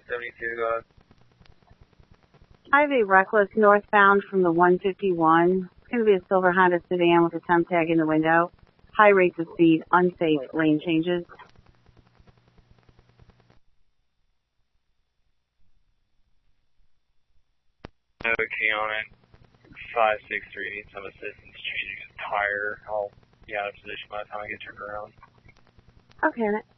72, go ahead. Highway reckless northbound from the 151. It's going to be a silver Honda sedan with a temp tag in the window. High rates of speed, unsafe lane changes. Okay, on it. 563 needs some assistance changing his tire. I'll be out of position by the time I get turned around. Okay,